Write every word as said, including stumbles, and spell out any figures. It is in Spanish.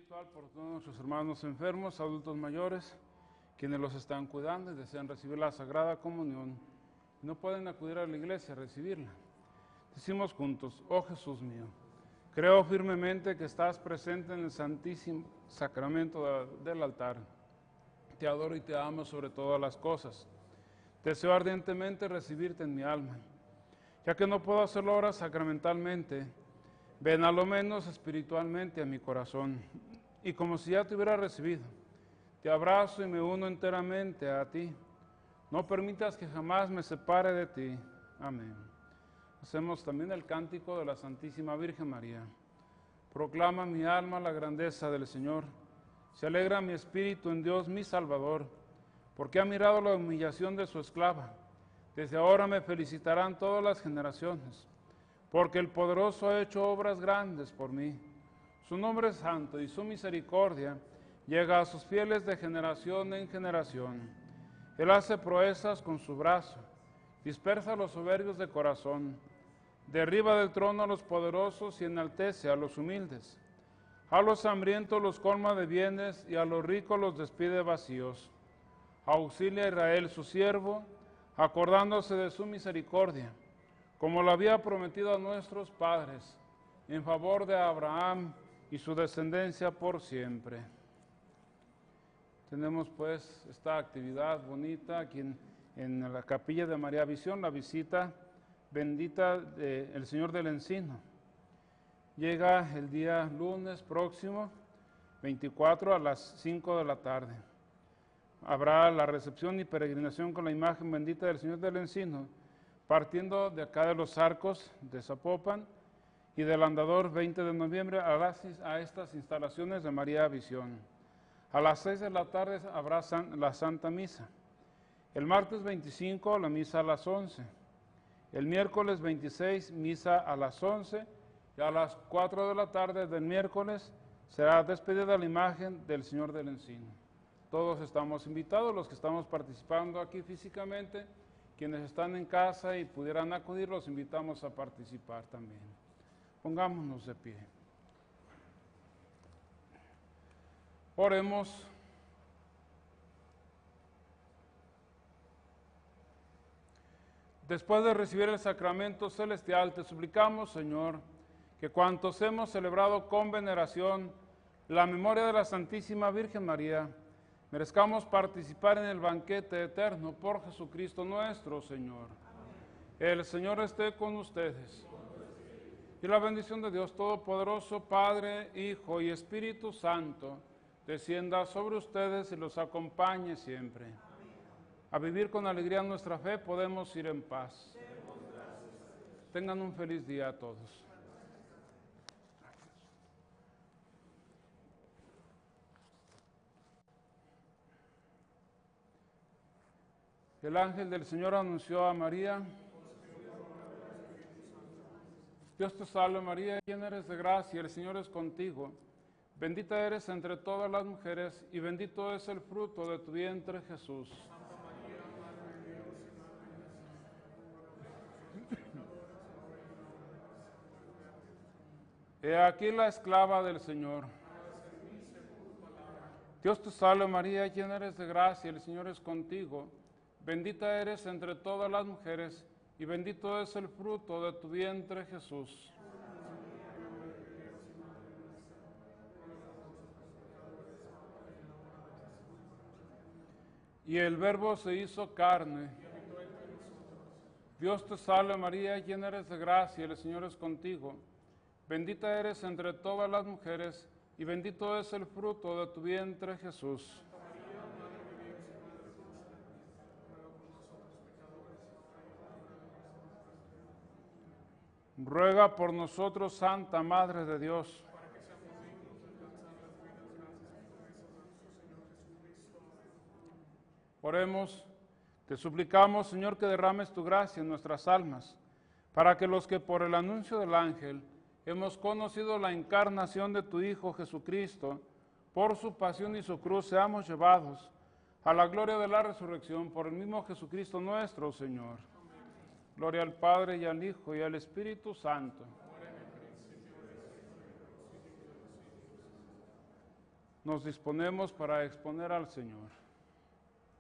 espiritual por todos nuestros hermanos enfermos, adultos mayores, quienes los están cuidando y desean recibir la Sagrada Comunión. No pueden acudir a la iglesia a recibirla. Decimos juntos: oh Jesús mío, creo firmemente que estás presente en el Santísimo Sacramento del altar. Te adoro y te amo sobre todas las cosas. Deseo ardientemente recibirte en mi alma. Ya que no puedo hacerlo ahora sacramentalmente, ven a lo menos espiritualmente a mi corazón, y como si ya te hubiera recibido, te abrazo y me uno enteramente a ti. No permitas que jamás me separe de ti. Amén. Hacemos también el cántico de la Santísima Virgen María. Proclama mi alma la grandeza del Señor. Se alegra mi espíritu en Dios mi Salvador, porque ha mirado la humillación de su esclava. Desde ahora me felicitarán todas las generaciones, porque el Poderoso ha hecho obras grandes por mí. Su nombre es santo y su misericordia llega a sus fieles de generación en generación. Él hace proezas con su brazo, dispersa a los soberbios de corazón, derriba del trono a los poderosos y enaltece a los humildes. A los hambrientos los colma de bienes y a los ricos los despide vacíos. Auxilia a Israel su siervo, acordándose de su misericordia, como lo había prometido a nuestros padres, en favor de Abraham y su descendencia por siempre. Tenemos pues esta actividad bonita aquí en, en la capilla de María Visión, la visita bendita del Señor del Encino. Llega el día lunes próximo, veinticuatro, a las cinco de la tarde. Habrá la recepción y peregrinación con la imagen bendita del Señor del Encino, partiendo de acá de los Arcos de Zapopan y del Andador veinte de noviembre a, las, a estas instalaciones de María Visión. A las seis de la tarde habrá san, la Santa Misa. El martes veinticinco, la misa a las once. El miércoles veintiséis, misa a las once. Y a las cuatro de la tarde del miércoles será despedida la imagen del Señor del Encino. Todos estamos invitados, los que estamos participando aquí físicamente, quienes están en casa y pudieran acudir, los invitamos a participar también. Pongámonos de pie. Oremos. Después de recibir el sacramento celestial, te suplicamos, Señor, que cuantos hemos celebrado con veneración la memoria de la Santísima Virgen María, merezcamos participar en el banquete eterno por Jesucristo nuestro Señor. El Señor esté con ustedes. Y la bendición de Dios Todopoderoso, Padre, Hijo y Espíritu Santo, descienda sobre ustedes y los acompañe siempre. A vivir con alegría nuestra fe, podemos ir en paz. Tengan un feliz día a todos. El ángel del Señor anunció a María: Dios te salve María, llena eres de gracia, el Señor es contigo. Bendita eres entre todas las mujeres, y bendito es el fruto de tu vientre, Jesús. He aquí la esclava del Señor. Dios te salve María, llena eres de gracia, el Señor es contigo. Bendita eres entre todas las mujeres, y bendito es el fruto de tu vientre, Jesús. Y el Verbo se hizo carne. Dios te salve María, llena eres de gracia, el Señor es contigo. Bendita eres entre todas las mujeres, y bendito es el fruto de tu vientre, Jesús. Ruega por nosotros, Santa Madre de Dios. Oremos. Te suplicamos, Señor, que derrames tu gracia en nuestras almas, para que los que por el anuncio del ángel hemos conocido la encarnación de tu Hijo Jesucristo, por su pasión y su cruz seamos llevados a la gloria de la resurrección por el mismo Jesucristo nuestro Señor. Gloria al Padre y al Hijo y al Espíritu Santo. nos disponemos para exponer al Señor.